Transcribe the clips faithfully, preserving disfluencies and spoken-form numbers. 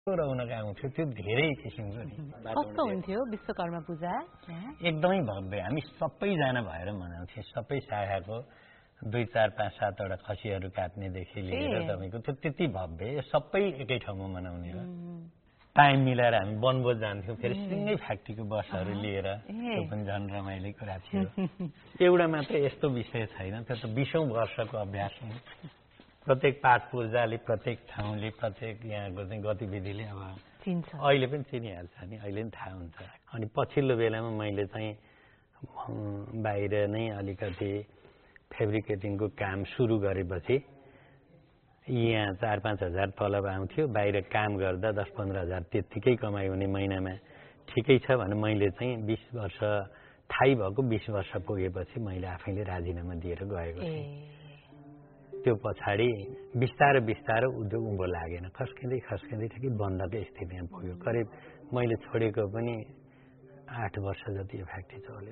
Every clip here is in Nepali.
रौनक आउँथ्यो त्यो धेरै किसिमको नि। कस्तो हुन्थ्यो विश्वकर्मा पूजा? एकदमै भव्य। हामी सबैजना भएर मनाउँथ्यौँ। सबै शाखाको दुई चार पाँच सातवटा खसीहरू काट्नेदेखि लिएर तपाईँको त्यो त्यति भव्य सबै एकै ठाउँमा मनाउने हो। टाइम मिलाएर हामी वनभोज जान्थ्यौँ फेरि सिँगै फ्याक्ट्रीको बसहरू लिएर त्यो पनि झन् रमाइलो कुरा थियो। एउटा मात्र यस्तो विषय छैन त्यो त बिसौँ वर्षको अभ्यास हो। प्रत्येक पाठ पूजाले प्रत्येक ठाउँले प्रत्येक यहाँको चाहिँ गतिविधिले अब अहिले पनि चिनिहाल्छ नि अहिले पनि थाहा हुन्छ। अनि पछिल्लो बेलामा मैले चाहिँ बाहिर नै अलिकति फेब्रिकेटिङको काम सुरु गरेपछि यहाँ चार पाँच हजार तलब आउँथ्यो। बाहिर काम गर्दा दस पन्ध्र हजार त्यत्तिकै कमाइ हुने महिनामा ठिकै छ भने मैले चाहिँ बिस वर्ष थाहै भएको बिस वर्ष पुगेपछि मैले आफैले राजीनामा दिएर गएको थिएँ। त्यो पछाडि बिस्तारै बिस्तारै उद्योग उँभो लागेन। खस्किँदै खस्किँदै ठिकै बन्दकै स्थितिमा पुग्यो। करिब मैले छोडेको पनि आठ वर्ष जति यो फ्याक्ट्री चल्यो।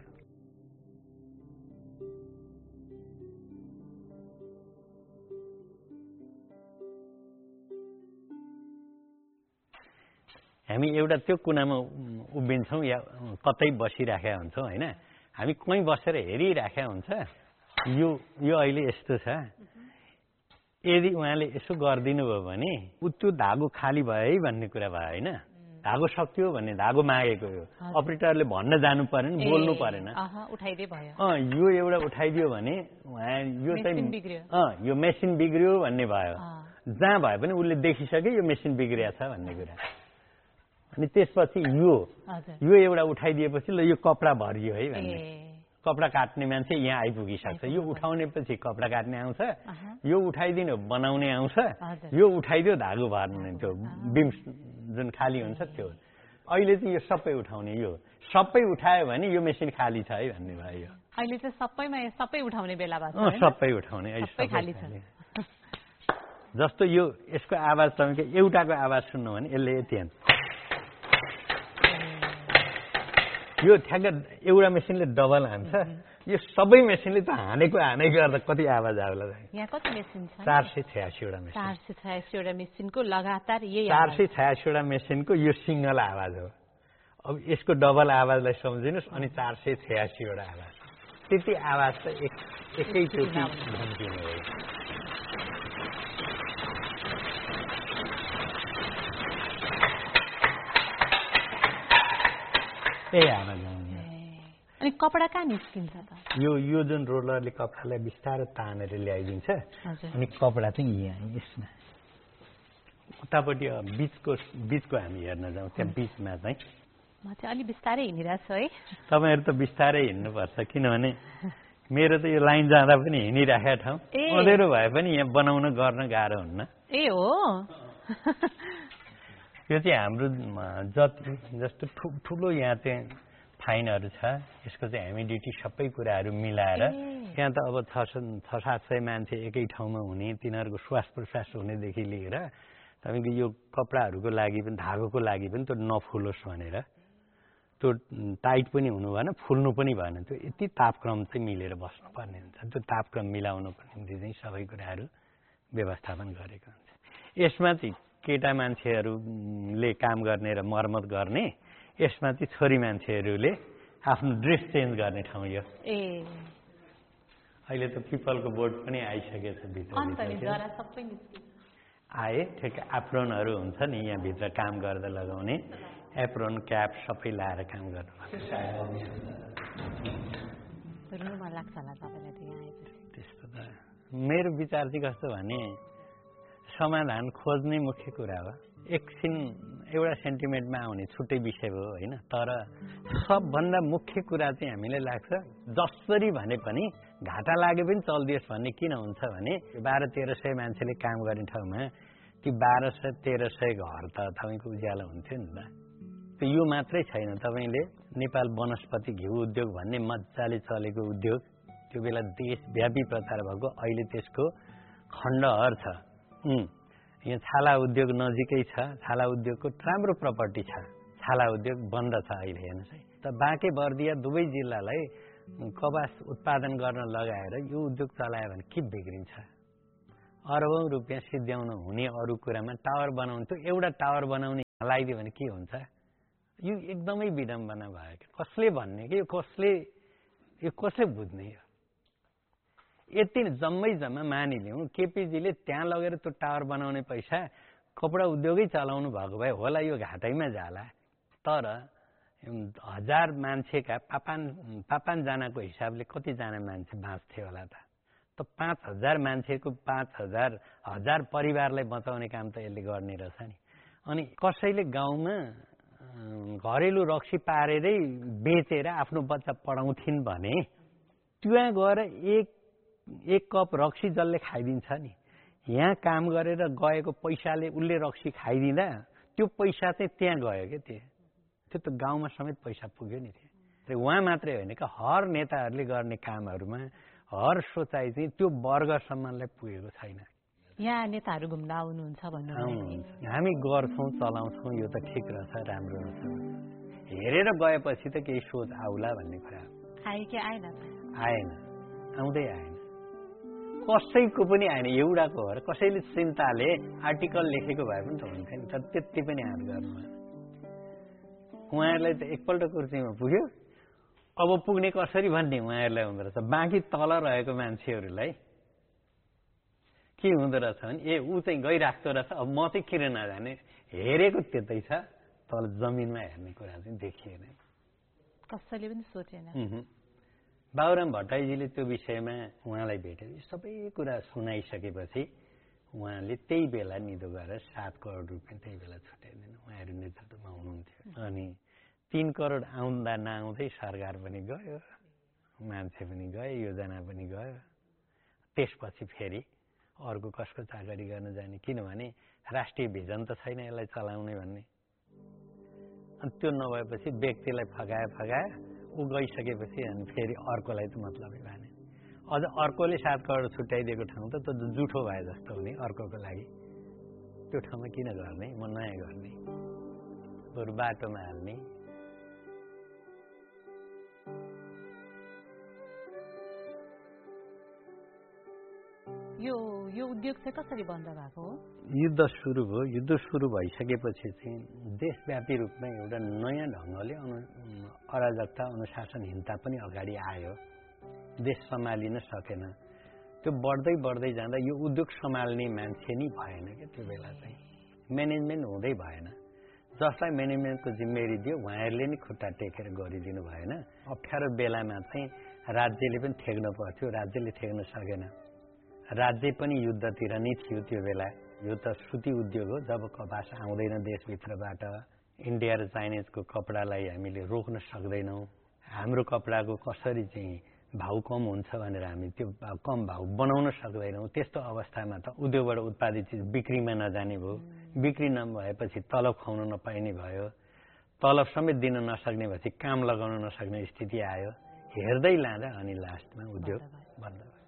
हामी एउटा त्यो कुनामा उभिन्छौँ या कतै बसिराखेका हुन्छौँ होइन। हामी कहीँ बसेर हेरिराखेका हुन्छ यो यो अहिले यस्तो छ यदि उहाँले यसो गरिदिनु भयो भने उ त्यो धागो खाली भयो है भन्ने कुरा भयो होइन। धागो सक्यो भन्ने धागो मागेको यो अपरेटरले भन्न जानु परेन बोल्नु परेन अँ यो एउटा उठाइदियो भने उहाँ यो चाहिँ अँ यो मेसिन बिग्रियो भन्ने भयो। जहाँ भए पनि उसले देखिसक्यो यो मेसिन बिग्रिया छ भन्ने कुरा। अनि त्यसपछि यो यो एउटा उठाइदिएपछि ल यो कपडा भरियो है भन्ने कपडा काट्ने मान्छे यहाँ आइपुगिसक्छ। यो उठाउनेपछि कपडा काट्ने आउँछ यो उठाइदिनु बनाउने आउँछ यो उठाइदियो धागो भर्ने त्यो बिम जुन खाली हुन्छ त्यो। अहिले चाहिँ यो सबै उठाउने यो सबै उठायो भने यो मेसिन खाली छ है भन्ने भयो। अहिले चाहिँ सबैमा सबै उठाउने बेला भएको छ सबै उठाउने सबै खाली छ। जस्तो यो यसको आवाज तपाईँको एउटाको आवाज सुन्नु भने यसले यति यो ठ्याक्क एउटा मेसिनले डबल हान्छ। यो सबै मेसिनले त हानेको हानै गर्दा कति आवाज आउला। यहाँ कति मेसिन छ? चार सय छयासीवटा मेसिन। चार सय छयासीवटा मेसिनको लगातार यही चार सय छयासीवटा मेसिनको यो सिङ्गल आवाज हो। अब यसको डबल आवाजलाई सम्झिनुहोस् अनि चार सय छयासीवटा आवाज त्यति आवाज त एक एकैचोटि धम्किने हो। त्यही आवाज आउने। अनि कपडा कहाँ निस्किन्छ त? यो यो जुन रोलरले कपडालाई बिस्तारै तानेर ल्याइदिन्छ अनि कपडा चाहिँ यहाँ यसमा उतापट्टि बिचको बिचको हामी हेर्न जाउँ त्यहाँ बिचमा चाहिँ म चाहिँ अलि बिस्तारै हिँडिरहेको छु है। तपाईँहरू त बिस्तारै हिँड्नुपर्छ किनभने मेरो त यो लाइन जाँदा पनि हिँडिराखेको ठाउँ अँधेरो भए पनि यहाँ बनाउन गर्न गाह्रो हुन्न। ए हो यो चाहिँ हाम्रो जति जस्तो ठुलो यहाँ चाहिँ फाइनहरू छ यसको चाहिँ ह्युमिडिटी सबै कुराहरू मिलाएर यहाँ त अब छ छ सात सय मान्छे एकै ठाउँमा हुने तिनीहरूको श्वास प्रश्वास हुनेदेखि लिएर तपाईँको यो कपडाहरूको लागि पनि धागोको लागि पनि त्यो नफुलोस् भनेर त्यो टाइट पनि हुनु भएन फुल्नु पनि भएन। त्यो यति तापक्रम चाहिँ मिलेर बस्नुपर्ने हुन्छ। त्यो तापक्रम मिलाउनुको निम्ति चाहिँ सबै कुराहरू व्यवस्थापन गरेको हुन्छ। यसमा चाहिँ केटा मान्छेहरूले काम गर्ने र मर्मत गर्ने यसमा चाहिँ छोरी मान्छेहरूले आफ्नो ड्रेस चेन्ज गर्ने ठाउँ यो। ए अहिले त पिपलको बोर्ड पनि आइसकेछ भित्र आए ठिक एप्रोनहरू हुन्छ नि यहाँभित्र काम गर्दा लगाउने एप्रोन क्याप सबै लाएर काम गर्नु त्यस्तो त मेरो विचार चाहिँ कस्तो भने समाधान खोज्ने मुख्य कुरा हो। एकछिन एउटा सेन्टिमेन्टमा आउने छुट्टै विषय हो होइन। तर सबभन्दा मुख्य कुरा चाहिँ हामीलाई लाग्छ जसरी भने पनि घाटा लागे पनि चल्दियोस् भन्ने किन हुन्छ भने बाह्र तेह्र सय मान्छेले काम गर्ने ठाउँमा ती बाह्र सय तेह्र सय घर त तपाईँको उज्यालो हुन्थ्यो नि त। त्यो यो मात्रै छैन तपाईँले नेपाल वनस्पति घिउ उद्योग भन्ने मजाले चलेको उद्योग त्यो बेला देशव्यापी प्रचार भएको अहिले त्यसको खण्डहर छ। यहाँ छाला उद्योग नजिकै छ। छाला उद्योगको राम्रो प्रपर्टी छ। छाला उद्योग बन्द छ अहिले हेर्नुहोस् है। त बाँके बर्दिया दुवै जिल्लालाई कपास उत्पादन गर्न लगाएर यो उद्योग चलायो भने के बिग्रिन्छ? अरबौं रुपियाँ सिद्ध्याउनु हुने अरू कुरामा टावर बनाउनु। त्यो एउटा टावर बनाउने लगाइदियो भने के हुन्छ यो एकदमै विडम्बना भयो कसले भन्ने कि यो कसले यो कसले बुझ्ने हो यति जम्मै जम्मा मानिलिउँ केपीजीले त्यहाँ लगेर त्यो टावर बनाउने पैसा कपडा उद्योगै चलाउनु भएको भए होला यो घाटैमा जाला तर हजार मान्छेका पापान पापानजनाको हिसाबले कतिजना मान्छे बाँच्थे होला त त पाँच हजार मान्छेको पाँच हजार हजार परिवारलाई बचाउने काम त यसले गर्ने रहेछ नि अनि कसैले गाउँमा घरेलु रक्सी पारेरै बेचेर आफ्नो बच्चा पढाउँथिन् भने त्यहाँ गएर एक एक कप रक्सी जसले खाइदिन्छ नि यहाँ काम गरेर गएको पैसाले उसले रक्सी खाइदिँदा त्यो पैसा चाहिँ त्यहाँ गयो क्या त्यो त्यो त गाउँमा समेत पैसा पुग्यो नि त्यो उहाँ मात्रै होइन क्या हर नेताहरूले गर्ने कामहरूमा हर सोचाइ चाहिँ त्यो वर्गसम्मलाई पुगेको छैन यहाँ नेताहरू घुम्न आउनुहुन्छ भन्नुहुन्छ हामी गर्छौँ चलाउँछौँ यो त ठिक रहेछ राम्रो रहेछ हेरेर गएपछि त केही सोच आउला भन्ने कुरा आए कि आएन आएन आउँदै आएन कसैको पनि आएन एउटाको हो र कसैले चिन्ताले आर्टिकल लेखेको भए पनि त हुन्थ्यो नि तर त्यति पनि हात गर्नु उहाँहरूलाई त एकपल्ट कुर्सीमा पुग्यो अब पुग्ने कसरी भन्ने उहाँहरूलाई हुँदो रहेछ बाँकी तल रहेको मान्छेहरूलाई के हुँदो रहेछ भने ए ऊ चाहिँ गइराख्दो रहेछ अब म चाहिँ किन नजाने हेरेको त्यतै छ तल जमिनमा हेर्ने कुरा चाहिँ देखिएन कसैले पनि सोचेन बाबुराम भट्टराईजीले त्यो विषयमा उहाँलाई भेटेर सबै कुरा सुनाइसकेपछि उहाँले त्यही बेला निधो गरेर सात करोड रुपियाँ त्यही बेला छुट्याइदिनु उहाँहरू नेतृत्वमा हुनुहुन्थ्यो अनि तीन करोड आउँदा नआउँदै सरकार पनि गयो मान्छे पनि गयो योजना पनि गयो त्यसपछि फेरि अर्को कसको चाकरी गर्न जाने किनभने राष्ट्रिय भिजन त छैन यसलाई चलाउने भन्ने अनि त्यो नभएपछि व्यक्तिलाई फगाए फगाए ऊ गइसकेपछि अनि फेरि अर्कोलाई त मतलबै भएन अझ अर्कोले सात करोड छुट्याइदिएको ठाउँ त त्यो जुठो भए जस्तो हुने अर्कोको लागि त्यो ठाउँमा किन गर्ने म नयाँ गर्ने बरु बाटोमा हाल्ने यो यो उद्योग चाहिँ कसरी बन्द भएको हो युद्ध सुरु भयो युद्ध सुरु भइसकेपछि चाहिँ देशव्यापी रूपमा एउटा नयाँ ढङ्गले अराजकता अनुशासनहीनता पनि अगाडि आयो देश सम्हालिन सकेन त्यो बढ्दै बढ्दै जाँदा यो उद्योग सम्हाल्ने मान्छे नि भएन क्या त्यो बेला चाहिँ म्यानेजमेन्ट हुँदै भएन जसलाई म्यानेजमेन्टको जिम्मेवारी दियो उहाँहरूले नि खुट्टा टेकेर गरिदिनु भएन अप्ठ्यारो बेलामा चाहिँ राज्यले पनि ठेक्न पर्थ्यो राज्यले ठेक्न सकेन राज्य पनि युद्धतिर नै थियो त्यो बेला यो त सुती उद्योग हो जब कपास आउँदैन देशभित्रबाट इन्डिया र चाइनिजको कपडालाई हामीले रोक्न सक्दैनौँ हाम्रो कपडाको कसरी चाहिँ भाउ कम हुन्छ भनेर हामी त्यो कम भाउ बनाउन सक्दैनौँ त्यस्तो अवस्थामा त उद्योगबाट उत्पादित चिज बिक्रीमा नजाने भयो बिक्री नभएपछि तलब खुवाउन नपाइने भयो तलब समेत दिन नसक्ने भएपछि काम लगाउन नसक्ने स्थिति आयो हेर्दै लाँदा अनि लास्टमा उद्योग बन्द भयो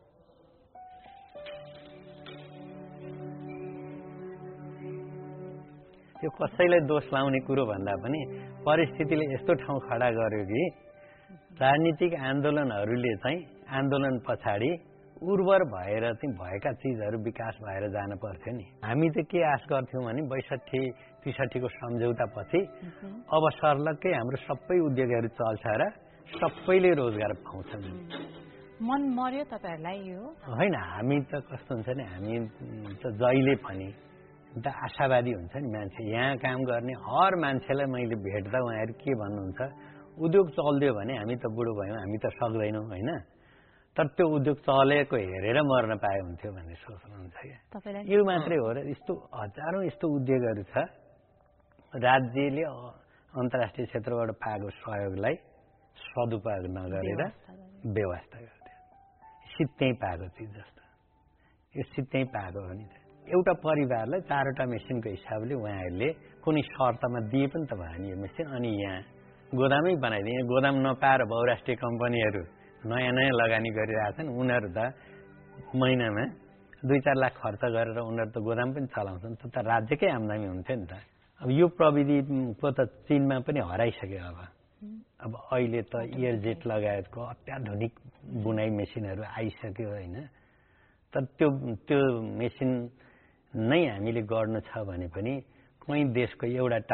त्यो कसैलाई दोष लाउने कुरो भन्दा पनि परिस्थितिले यस्तो ठाउँ खडा गर्यो कि राजनीतिक आन्दोलनहरूले चाहिँ आन्दोलन पछाडि उर्वर भएर चाहिँ भएका चिजहरू विकास भएर जान पर्थ्यो नि हामी चाहिँ के आश गर्थ्यौँ भने बैसठी त्रिसठीको सम्झौतापछि अब सर्लक्कै हाम्रो सबै उद्योगहरू चल्छ र सबैले रोजगार पाउँछन् मन मर्यो तपाईहरुलाई यो होइन हामी त कस्तो हुन्छ नि हामी त जहिले पनि त आशावादी हुन्छ नि मान्छे यहाँ काम गर्ने हर मान्छेलाई मैले भेट्दा उहाँहरू के भन्नुहुन्छ उद्योग चल्दियो भने हामी त बुढो भयौँ हामी त सक्दैनौँ होइन तर त्यो उद्योग चलेको हेरेर मर्न पाए हुन्थ्यो भन्ने सोच्नुहुन्छ क्या यो मात्रै हो र यस्तो हजारौँ यस्तो उद्योगहरू छ राज्यले अन्तर्राष्ट्रिय क्षेत्रबाट पाएको सहयोगलाई सदुपयोग नगरेर व्यवस्था गर्थ्यो सित्तै पाएको चिज जस्तो यो सित्तै पाएको हो नि त एउटा परिवारलाई चारवटा मेसिनको हिसाबले उहाँहरूले कुनै शर्तमा दिए पनि त भयो नि यो मेसिन अनि यहाँ गोदामै बनाइदिए गोदाम नपाएर बहुराष्ट्रिय कम्पनीहरू नयाँ नयाँ लगानी गरिरहेछन् उनीहरू त महिनामा दुई चार लाख खर्च गरेर उनीहरू त गोदाम पनि चलाउँछन् त त राज्यकै आम्दानी हुन्थ्यो नि त अब यो प्रविधिको त चीनमा पनि हराइसक्यो अब अब अहिले त एयरजेट लगायतको अत्याधुनिक बुनाइ मेसिनहरू आइसक्यो होइन तर त्यो त्यो मेसिन नै हामीले गर्नु छ भने पनि कुनै देशको एउटा